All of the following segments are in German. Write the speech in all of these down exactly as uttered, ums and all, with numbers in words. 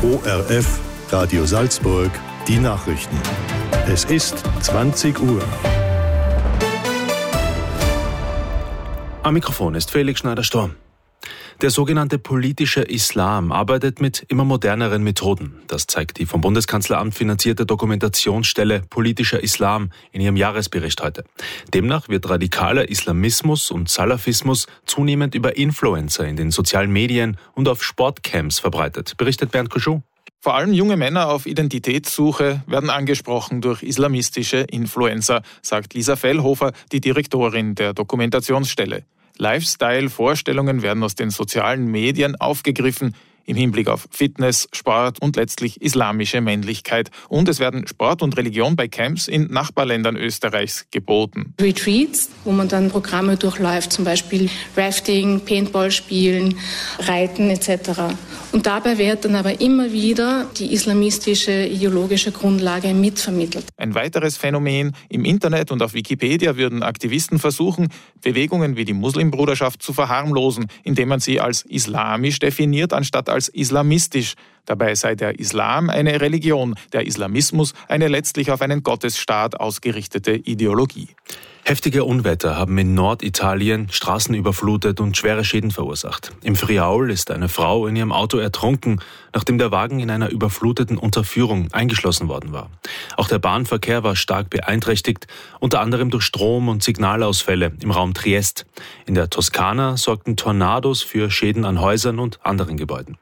O R F, Radio Salzburg, die Nachrichten. Es ist zwanzig Uhr. Am Mikrofon ist Felix Schneider-Storm. Der sogenannte politische Islam arbeitet mit immer moderneren Methoden. Das zeigt die vom Bundeskanzleramt finanzierte Dokumentationsstelle Politischer Islam in ihrem Jahresbericht heute. Demnach wird radikaler Islamismus und Salafismus zunehmend über Influencer in den sozialen Medien und auf Sportcamps verbreitet, berichtet Bernd Kuschou. Vor allem junge Männer auf Identitätssuche werden angesprochen durch islamistische Influencer, sagt Lisa Fellhofer, die Direktorin der Dokumentationsstelle. Lifestyle-Vorstellungen werden aus den sozialen Medien aufgegriffen im Hinblick auf Fitness, Sport und letztlich islamische Männlichkeit. Und es werden Sport und Religion bei Camps in Nachbarländern Österreichs geboten. Retreats, wo man dann Programme durchläuft, zum Beispiel Rafting, Paintball spielen, Reiten et cetera. Und dabei wird dann aber immer wieder die islamistische ideologische Grundlage mitvermittelt. Ein weiteres Phänomen: Im Internet und auf Wikipedia würden Aktivisten versuchen, Bewegungen wie die Muslimbruderschaft zu verharmlosen, indem man sie als islamisch definiert, anstatt als islamistisch. Dabei sei der Islam eine Religion, der Islamismus eine letztlich auf einen Gottesstaat ausgerichtete Ideologie. Heftige Unwetter haben in Norditalien Straßen überflutet und schwere Schäden verursacht. Im Friaul ist eine Frau in ihrem Auto ertrunken, nachdem der Wagen in einer überfluteten Unterführung eingeschlossen worden war. Auch der Bahnverkehr war stark beeinträchtigt, unter anderem durch Strom- und Signalausfälle im Raum Triest. In der Toskana sorgten Tornados für Schäden an Häusern und anderen Gebäuden.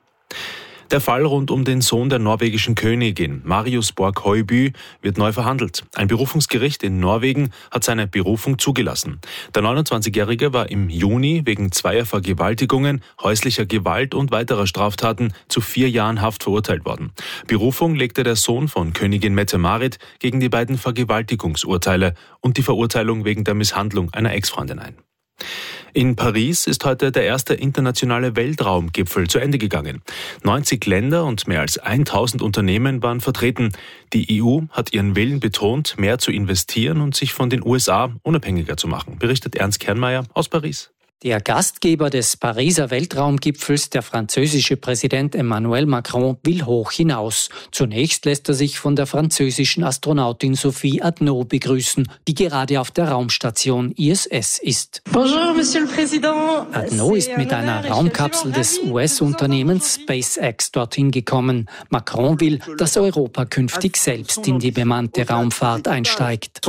Der Fall rund um den Sohn der norwegischen Königin, Marius Borg Høiby, wird neu verhandelt. Ein Berufungsgericht in Norwegen hat seine Berufung zugelassen. Der neunundzwanzigjährige war im Juni wegen zweier Vergewaltigungen, häuslicher Gewalt und weiterer Straftaten zu vier Jahren Haft verurteilt worden. Berufung legte der Sohn von Königin Mette-Marit gegen die beiden Vergewaltigungsurteile und die Verurteilung wegen der Misshandlung einer Ex-Freundin ein. In Paris ist heute der erste internationale Weltraumgipfel zu Ende gegangen. neunzig Länder und mehr als tausend Unternehmen waren vertreten. Die E U hat ihren Willen betont, mehr zu investieren und sich von den U S A unabhängiger zu machen, berichtet Ernst Kernmeier aus Paris. Der Gastgeber des Pariser Weltraumgipfels, der französische Präsident Emmanuel Macron, will hoch hinaus. Zunächst lässt er sich von der französischen Astronautin Sophie Adnaud begrüßen, die gerade auf der Raumstation I S S ist. Bonjour, Monsieur le Président. Adnaud ist mit einer Raumkapsel des U S-Unternehmens SpaceX dorthin gekommen. Macron will, dass Europa künftig selbst in die bemannte Raumfahrt einsteigt.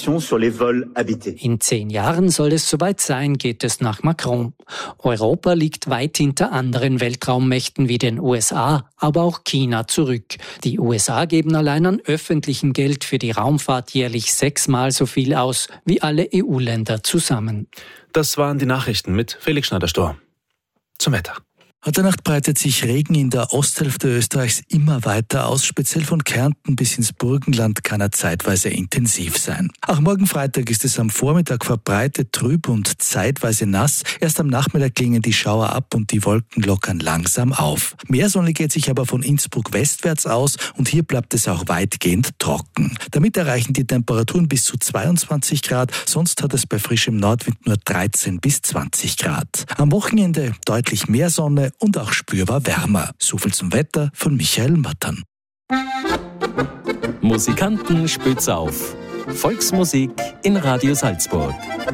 In zehn Jahren soll es soweit sein, geht es nach Macron. Europa liegt weit hinter anderen Weltraummächten wie den U S A, aber auch China zurück. Die U S A geben allein an öffentlichem Geld für die Raumfahrt jährlich sechsmal so viel aus wie alle E U-Länder zusammen. Das waren die Nachrichten mit Felix Schneider-Storm. Zum Wetter. Heute Nacht breitet sich Regen in der Osthälfte Österreichs immer weiter aus. Speziell von Kärnten bis ins Burgenland kann er zeitweise intensiv sein. Auch morgen Freitag ist es am Vormittag verbreitet trüb und zeitweise nass. Erst am Nachmittag klingen die Schauer ab und die Wolken lockern langsam auf. Mehr Sonne geht sich aber von Innsbruck westwärts aus und hier bleibt es auch weitgehend trocken. Damit erreichen die Temperaturen bis zu zweiundzwanzig Grad, sonst hat es bei frischem Nordwind nur dreizehn bis zwanzig Grad. Am Wochenende deutlich mehr Sonne und auch spürbar wärmer. So viel zum Wetter von Michael Mattern. Musikanten spitz auf. Volksmusik in Radio Salzburg.